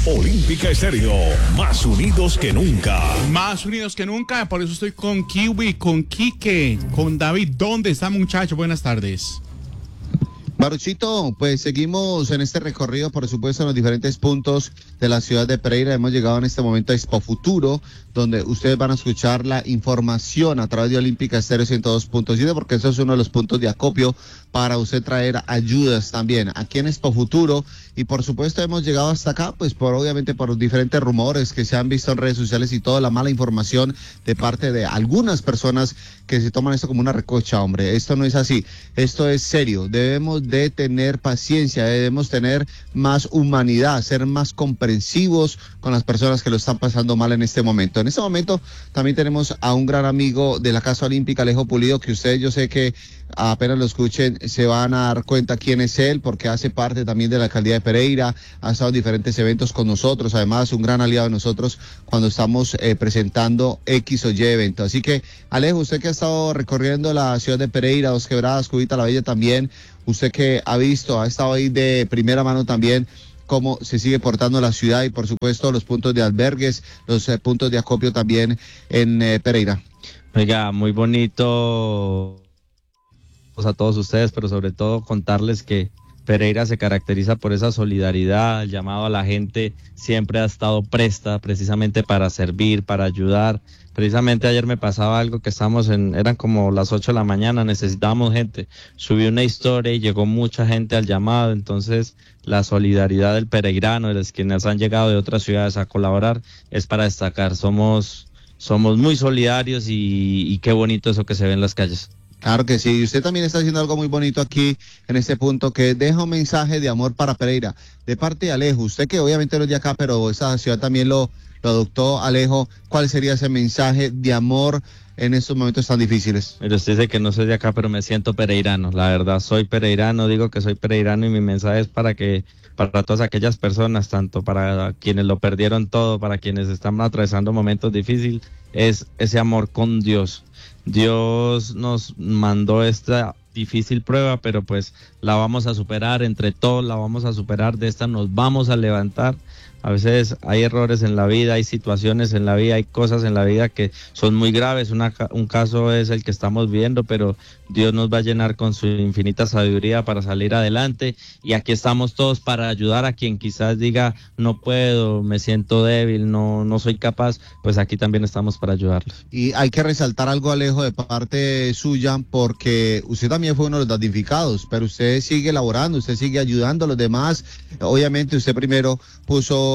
Olímpica Estéreo, más unidos que nunca. Más unidos que nunca, por eso estoy con Kiwi, con Quique, con David. ¿Dónde está, muchacho? Buenas tardes. Baruchito, pues seguimos en este recorrido, por supuesto, en los diferentes puntos de la ciudad de Pereira. Hemos llegado en este momento a Expo Futuro, donde ustedes van a escuchar la información a través de Olímpica Estéreo 102.7, porque eso es uno de los puntos de acopio para usted traer ayudas también aquí en Expo Futuro. Y por supuesto hemos llegado hasta acá, pues obviamente por los diferentes rumores que se han visto en redes sociales y toda la mala información de parte de algunas personas que se toman esto como una recocha, hombre. Esto no es así, esto es serio. Debemos de tener paciencia, debemos tener más humanidad, ser más comprensivos con las personas que lo están pasando mal en este momento. En este momento también tenemos a un gran amigo de la Casa Olímpica, Alejo Pulido, que ustedes, yo sé que apenas lo escuchen se van a dar cuenta quién es él, porque hace parte también de la alcaldía de Pereira, ha estado en diferentes eventos con nosotros, además un gran aliado de nosotros cuando estamos presentando X o Y evento. Así que, Alejo, usted que ha estado recorriendo la ciudad de Pereira, Dos Quebradas, Cubita la Bella también, usted que ha visto, ha estado ahí de primera mano también, cómo se sigue portando la ciudad y por supuesto los puntos de albergues, los puntos de acopio también en Pereira. Oiga, muy bonito a todos ustedes, pero sobre todo contarles que Pereira se caracteriza por esa solidaridad. El llamado a la gente siempre ha estado presta precisamente para servir, para ayudar. Precisamente ayer me pasaba algo que eran como las 8 de la mañana, necesitábamos gente. Subí una historia y llegó mucha gente al llamado, entonces la solidaridad del peregrino, de los quienes han llegado de otras ciudades a colaborar, es para destacar. Somos muy solidarios y qué bonito eso que se ve en las calles. Claro que sí, y usted también está haciendo algo muy bonito aquí en este punto, que deja un mensaje de amor para Pereira, de parte de Alejo. Usted que obviamente no es de acá, pero esa ciudad también lo adoptó, Alejo. ¿Cuál sería ese mensaje de amor en estos momentos tan difíciles? Pero usted dice que no soy de acá, pero me siento pereirano. La verdad, soy pereirano, digo que soy pereirano y mi mensaje es para todas aquellas personas, tanto para quienes lo perdieron todo, para quienes están atravesando momentos difíciles, es ese amor con Dios. Dios nos mandó esta difícil prueba, pero pues la vamos a superar, entre todos la vamos a superar, de esta nos vamos a levantar. A veces hay errores en la vida, hay situaciones en la vida, hay cosas en la vida que son muy graves. Un caso es el que estamos viendo, pero Dios nos va a llenar con su infinita sabiduría para salir adelante. Y aquí estamos todos para ayudar a quien quizás diga, no puedo, me siento débil, no soy capaz. Pues aquí también estamos para ayudarlos. Y hay que resaltar algo, Alejo, de parte suya, porque usted también fue uno de los damnificados, pero usted sigue elaborando, usted sigue ayudando a los demás. Obviamente usted primero puso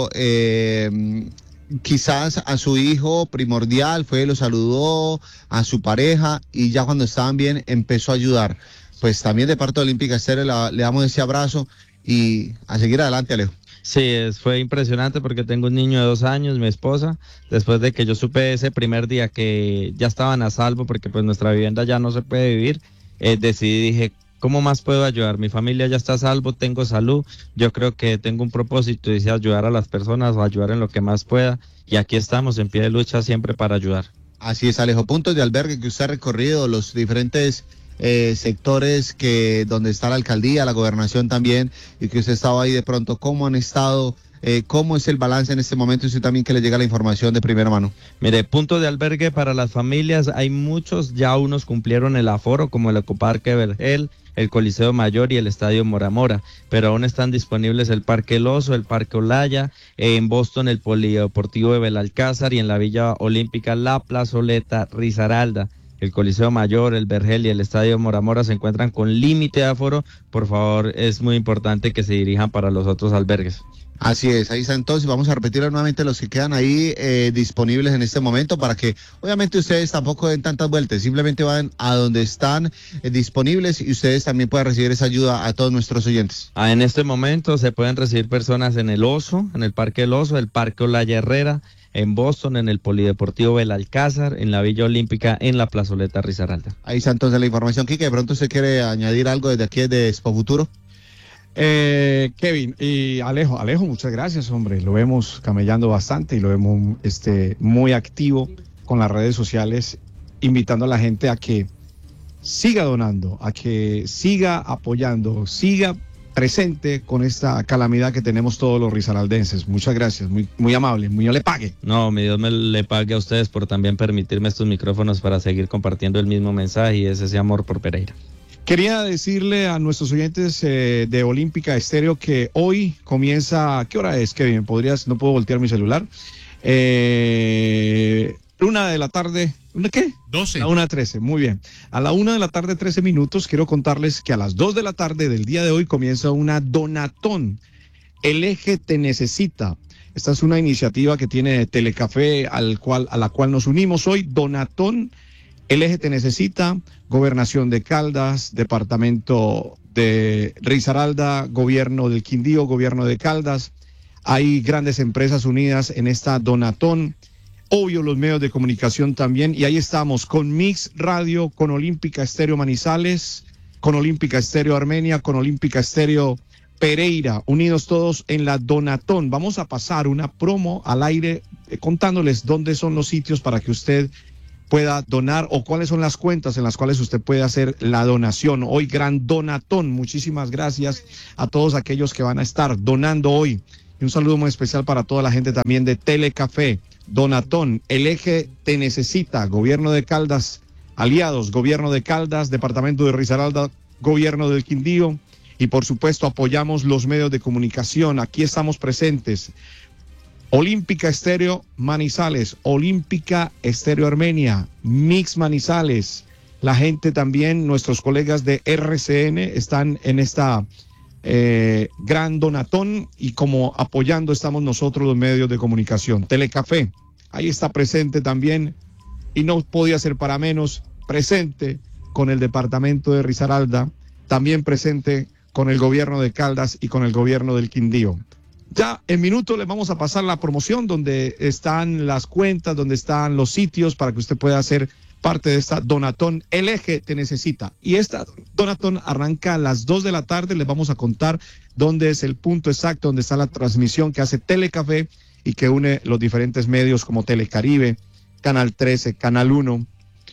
quizás a su hijo primordial, lo saludó, a su pareja, y ya cuando estaban bien empezó a ayudar. Pues también de parte de Olímpica Estéreo le damos ese abrazo y a seguir adelante, Alejo. Sí, fue impresionante porque tengo un niño de 2 años, mi esposa, después de que yo supe ese primer día que ya estaban a salvo porque pues nuestra vivienda ya no se puede vivir, dije, ¿cómo más puedo ayudar? Mi familia ya está a salvo, tengo salud, yo creo que tengo un propósito, dice ayudar a las personas o ayudar en lo que más pueda, y aquí estamos en pie de lucha siempre para ayudar. Así es, Alejo. Puntos de albergue que usted ha recorrido, los diferentes sectores donde está la alcaldía, la gobernación también, y que usted estaba ahí de pronto, ¿cómo han estado? ¿Cómo es el balance en este momento? Y usted también que le llega la información de primera mano. Mire, puntos de albergue para las familias, hay muchos, ya unos cumplieron el aforo, como el Ecoparque Vergel, el Coliseo Mayor y el Estadio Mora Mora, pero aún están disponibles el Parque El Oso, el Parque Olaya, en Boston el Polideportivo de Belalcázar y en la Villa Olímpica la Plazoleta Risaralda. El Coliseo Mayor, el Vergel y el Estadio Mora Mora se encuentran con límite de aforo. Por favor, es muy importante que se dirijan para los otros albergues. Así es, ahí está. Entonces vamos a repetir nuevamente los que quedan ahí disponibles en este momento, para que obviamente ustedes tampoco den tantas vueltas, simplemente van a donde están disponibles y ustedes también puedan recibir esa ayuda a todos nuestros oyentes. En este momento se pueden recibir personas en el Oso, en el Parque El Oso, el Parque Olaya Herrera, en Boston, en el Polideportivo Belalcázar, en la Villa Olímpica, en la Plazoleta Risaralda. Ahí está entonces la información. Quique, de pronto se quiere añadir algo desde aquí de Expo Futuro. Kevin y Alejo, muchas gracias, hombre. Lo vemos camellando bastante y lo vemos muy activo con las redes sociales, invitando a la gente a que siga donando, a que siga apoyando, siga presente con esta calamidad que tenemos todos los risaraldenses. Muchas gracias, muy, muy amable, muy le pague. No, mi Dios me le pague a ustedes por también permitirme estos micrófonos para seguir compartiendo el mismo mensaje y es ese amor por Pereira. Quería decirle a nuestros oyentes de Olímpica Estéreo que hoy comienza, ¿qué hora es, Kevin? No puedo voltear mi celular. 1 de la tarde, ¿una qué? 12. A 1:13, muy bien. A la 1 de la tarde, 13 minutos, quiero contarles que a las 2 de la tarde del día de hoy comienza una donatón. El Eje Te Necesita. Esta es una iniciativa que tiene Telecafé a la cual nos unimos hoy. Donatón, El Eje Te Necesita, Gobernación de Caldas, Departamento de Risaralda, Gobierno del Quindío, Gobierno de Caldas. Hay grandes empresas unidas en esta donatón. Obvio, los medios de comunicación también. Y ahí estamos con Mix Radio, con Olímpica Estéreo Manizales, con Olímpica Estéreo Armenia, con Olímpica Estéreo Pereira, unidos todos en la donatón. Vamos a pasar una promo al aire contándoles dónde son los sitios para que usted pueda donar o cuáles son las cuentas en las cuales usted puede hacer la donación. Hoy gran donatón. Muchísimas gracias a todos aquellos que van a estar donando hoy. Y un saludo muy especial para toda la gente también de Telecafé. Donatón, El Eje Te Necesita, Gobierno de Caldas, aliados, Gobierno de Caldas, Departamento de Risaralda, Gobierno del Quindío y por supuesto apoyamos los medios de comunicación. Aquí estamos presentes. Olímpica Estéreo Manizales, Olímpica Estéreo Armenia, Mix Manizales. La gente también, nuestros colegas de RCN están en esta gran donatón y como apoyando estamos nosotros los medios de comunicación. Telecafé, ahí está presente también y no podía ser para menos, presente con el departamento de Risaralda, también presente con el gobierno de Caldas y con el gobierno del Quindío. Ya en minutos les vamos a pasar la promoción donde están las cuentas, donde están los sitios para que usted pueda hacer parte de esta donatón. El Eje Te Necesita. Y esta donatón arranca a las 2 de la tarde. Les vamos a contar dónde es el punto exacto, donde está la transmisión que hace Telecafé y que une los diferentes medios como Telecaribe, Canal 13, Canal 1.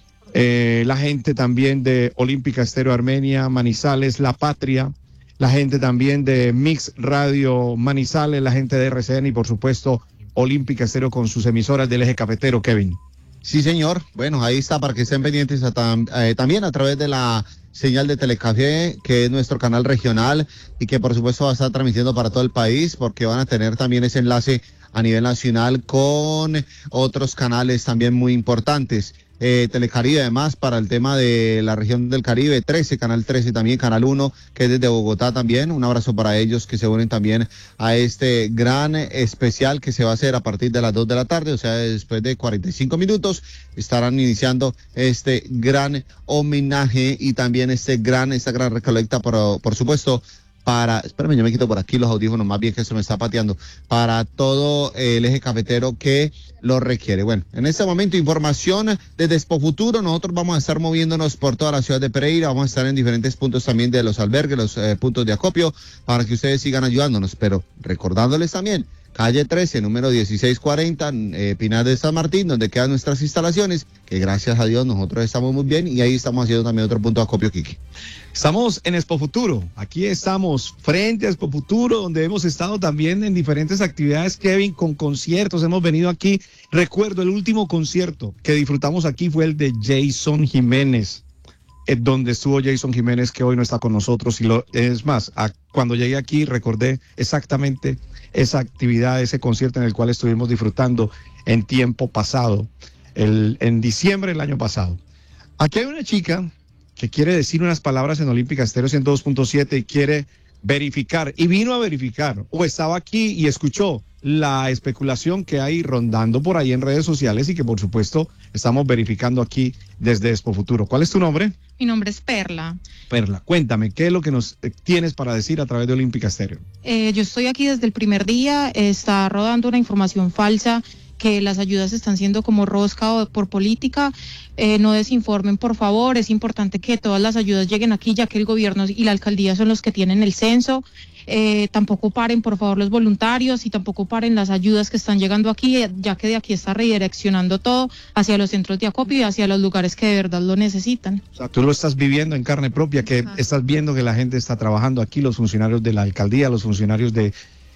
La gente también de Olímpica Estéreo Armenia, Manizales, La Patria. La gente también de Mix Radio Manizales, la gente de RCN y por supuesto Olímpica Estéreo con sus emisoras del Eje Cafetero, Kevin. Sí, señor. Bueno, ahí está para que estén pendientes también a través de la señal de Telecafé, que es nuestro canal regional y que por supuesto va a estar transmitiendo para todo el país porque van a tener también ese enlace a nivel nacional con otros canales también muy importantes. Telecaribe además para el tema de la región del Caribe, 13, Canal 13 también, Canal 1, que es desde Bogotá también. Un abrazo para ellos que se unen también a este gran especial que se va a hacer a partir de las 2 de la tarde, o sea, después de 45 minutos estarán iniciando este gran homenaje y también esta gran recolecta, por supuesto, espérame, yo me quito por aquí los audífonos, más bien que se me está pateando, para todo el eje cafetero que lo requiere. Bueno, en este momento información desde Expo Futuro, nosotros vamos a estar moviéndonos por toda la ciudad de Pereira, vamos a estar en diferentes puntos también de los albergues, los puntos de acopio, para que ustedes sigan ayudándonos, pero recordándoles también, calle 13, número 1640, Pinar de San Martín, donde quedan nuestras instalaciones, que gracias a Dios nosotros estamos muy bien y ahí estamos haciendo también otro punto de acopio, Kiki. Estamos en Expo Futuro, aquí estamos frente a Expo Futuro, donde hemos estado también en diferentes actividades, Kevin, con conciertos, hemos venido aquí. Recuerdo el último concierto que disfrutamos aquí fue el de Jason Jiménez, donde estuvo Jason Jiménez, que hoy no está con nosotros, es más, cuando llegué aquí recordé exactamente esa actividad, ese concierto en el cual estuvimos disfrutando en tiempo pasado, en diciembre del año pasado. Aquí hay una chica que quiere decir unas palabras en Olímpica Estéreo 102.7 y quiere verificar, y vino a verificar, o estaba aquí y escuchó la especulación que hay rondando por ahí en redes sociales y que por supuesto estamos verificando aquí desde Expo Futuro. ¿Cuál es tu nombre? Mi nombre es Perla. Perla, cuéntame, ¿qué es lo que nos tienes para decir a través de Olímpica Estéreo? Yo estoy aquí desde el primer día, está rodando una información falsa, que las ayudas están siendo como rosca o por política. No desinformen, por favor. Es importante que todas las ayudas lleguen aquí, ya que el gobierno y la alcaldía son los que tienen el censo. tampoco paren por favor los voluntarios y tampoco paren las ayudas que están llegando aquí, ya que de aquí está redireccionando todo hacia los centros de acopio y hacia los lugares que de verdad lo necesitan. O sea, tú lo estás viviendo en carne propia, que estás viendo que la gente está trabajando aquí, los funcionarios de la alcaldía, los funcionarios de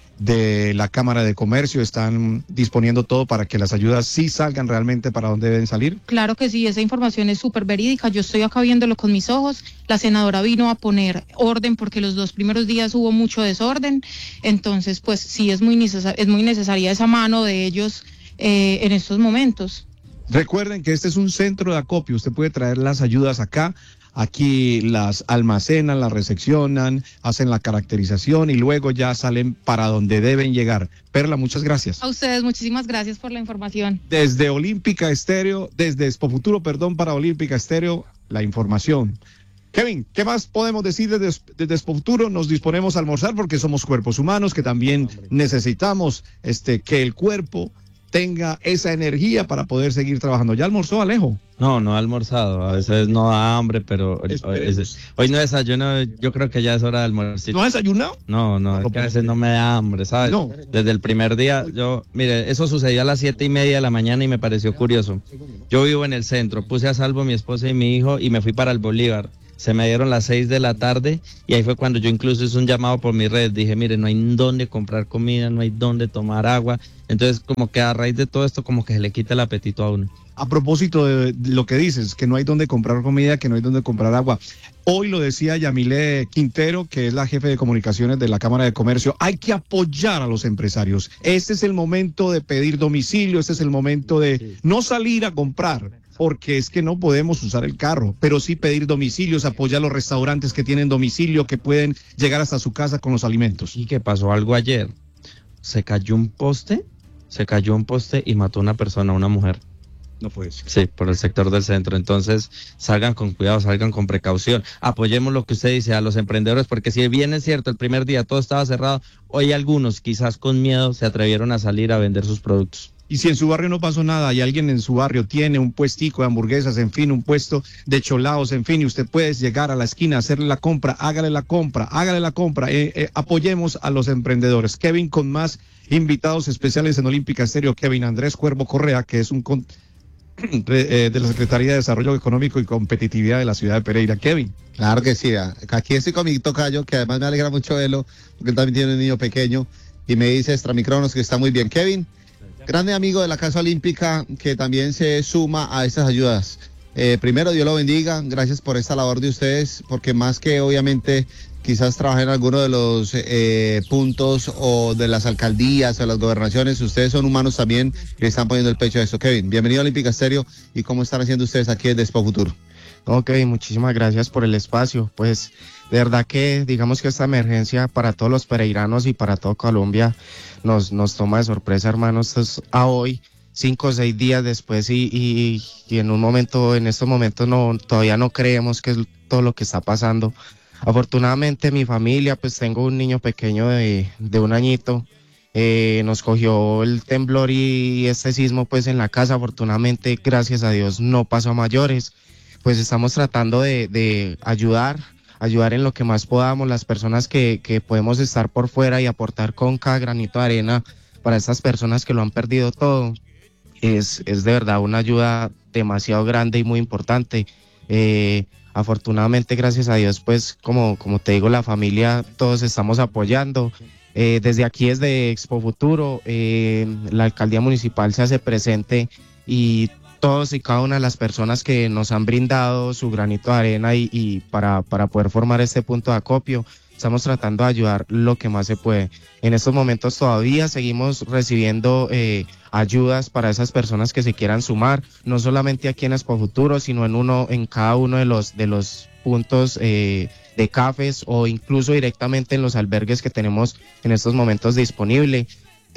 la Cámara de Comercio están disponiendo todo para que las ayudas sí salgan realmente para donde deben salir. Claro que sí, esa información es súper verídica, yo estoy acá viéndolo con mis ojos, la senadora vino a poner orden porque los 2 primeros días hubo mucho desorden, entonces pues sí es muy necesaria esa mano de ellos en estos momentos. Recuerden que este es un centro de acopio, usted puede traer las ayudas acá. Aquí las almacenan, las recepcionan, hacen la caracterización y luego ya salen para donde deben llegar. Perla, muchas gracias. A ustedes, muchísimas gracias por la información. Desde Olímpica Estéreo, desde Expofuturo, para Olímpica Estéreo, la información. Kevin, ¿qué más podemos decir desde Expofuturo? Nos disponemos a almorzar porque somos cuerpos humanos que también necesitamos que el cuerpo tenga esa energía para poder seguir trabajando. ¿Ya almorzó, Alejo? No, no he almorzado, a veces no da hambre, pero hoy no desayuno, yo creo que ya es hora de almorzar. ¿No ha desayunado? No, es que a veces no me da hambre, ¿sabes? No. Desde el primer día, mire, eso sucedió a las 7:30 de la mañana y me pareció curioso. Yo vivo en el centro, puse a salvo a mi esposa y mi hijo y me fui para el Bolívar. Se me dieron las 6 de la tarde y ahí fue cuando yo incluso hice un llamado por mi red. Dije, mire, no hay dónde comprar comida, no hay dónde tomar agua. Entonces, como que a raíz de todo esto, como que se le quita el apetito a uno. A propósito de lo que dices, que no hay dónde comprar comida, que no hay dónde comprar agua. Hoy lo decía Yamile Quintero, que es la jefe de comunicaciones de la Cámara de Comercio, hay que apoyar a los empresarios. Este es el momento de pedir domicilio, este es el momento de no salir a comprar, porque es que no podemos usar el carro, pero sí pedir domicilios, apoyar a los restaurantes que tienen domicilio, que pueden llegar hasta su casa con los alimentos. ¿Y qué pasó algo ayer? Se cayó un poste y mató a una persona, una mujer. No puede ser. Sí, por el sector del centro. Entonces, salgan con cuidado, salgan con precaución. Apoyemos lo que usted dice a los emprendedores, porque si bien es cierto, el primer día todo estaba cerrado, hoy algunos, quizás con miedo, se atrevieron a salir a vender sus productos. Y si en su barrio no pasó nada y alguien en su barrio tiene un puestico de hamburguesas, en fin, un puesto de cholados, en fin, y usted puede llegar a la esquina, hacerle la compra, hágale la compra, apoyemos a los emprendedores. Kevin, con más invitados especiales en Olímpica Estéreo, Kevin Andrés Cuervo Correa, que es un de la Secretaría de Desarrollo Económico y Competitividad de la ciudad de Pereira. Kevin. Claro que sí, aquí estoy con mi tocayo, que además me alegra mucho verlo, porque él también tiene un niño pequeño, y me dice extramicrófonos que está muy bien. Kevin, grande amigo de la Casa Olímpica, que también se suma a estas ayudas. Primero, Dios lo bendiga, gracias por esta labor de ustedes, porque más que obviamente quizás trabajar en alguno de los puntos o de las alcaldías o las gobernaciones, ustedes son humanos también que están poniendo el pecho a eso. Kevin, bienvenido a Olímpica Estéreo, y cómo están haciendo ustedes aquí desde Expofuturo. Ok, muchísimas gracias por el espacio. Pues de verdad que digamos que esta emergencia para todos los pereiranos y para todo Colombia nos toma de sorpresa, hermanos. Esto es a hoy, 5 o 6 días después y en estos momentos todavía no creemos que es todo lo que está pasando. Afortunadamente mi familia, pues tengo un niño pequeño de 1 añito. Nos cogió el temblor y este sismo pues en la casa. Afortunadamente, gracias a Dios, no pasó a mayores. Pues estamos tratando de ayudar en lo que más podamos, las personas que podemos estar por fuera y aportar con cada granito de arena para estas personas que lo han perdido todo. Es de verdad una ayuda demasiado grande y muy importante. Afortunadamente, gracias a Dios, pues como te digo, la familia, todos estamos apoyando. Desde aquí, desde Expofuturo, la alcaldía municipal se hace presente y todos y cada una de las personas que nos han brindado su granito de arena y para poder formar este punto de acopio, estamos tratando de ayudar lo que más se puede. En estos momentos todavía seguimos recibiendo ayudas para esas personas que se quieran sumar, no solamente aquí en Expofuturo, sino en cada uno de los puntos de cafés o incluso directamente en los albergues que tenemos en estos momentos disponible.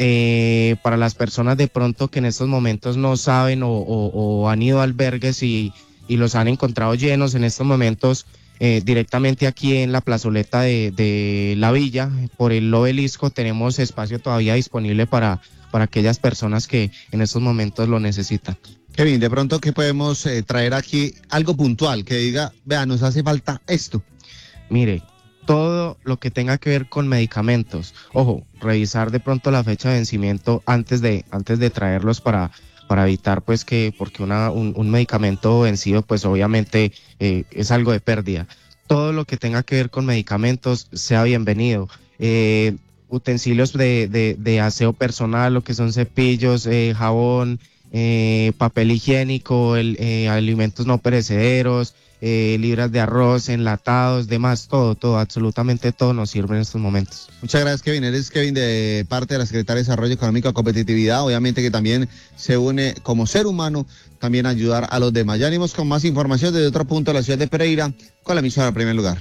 Para las personas de pronto que en estos momentos no saben o han ido a albergues y los han encontrado llenos, en estos momentos directamente aquí en la plazoleta de la villa, por el obelisco, tenemos espacio todavía disponible para aquellas personas que en estos momentos lo necesitan. Kevin, de pronto, ¿qué podemos traer aquí? Algo puntual, que diga, vea, nos hace falta esto. Mire, todo lo que tenga que ver con medicamentos. Ojo, revisar de pronto la fecha de vencimiento antes de traerlos para evitar pues porque un medicamento vencido pues obviamente es algo de pérdida. Todo lo que tenga que ver con medicamentos sea bienvenido. Utensilios de aseo personal, lo que son cepillos, jabón, papel higiénico, alimentos no perecederos, libras de arroz, enlatados, demás, todo, absolutamente todo nos sirve en estos momentos. Muchas gracias, Kevin. Eres Kevin de parte de la Secretaría de Desarrollo Económico y Competitividad, obviamente que también se une como ser humano, también a ayudar a los demás. Ya venimos con más información desde otro punto de la ciudad de Pereira, con la emisora en primer lugar.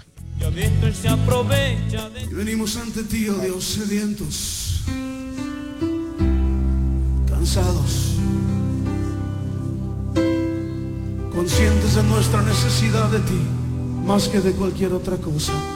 Y venimos ante ti, oh Dios, sedientos, cansados, conscientes de nuestra necesidad de ti, más que de cualquier otra cosa.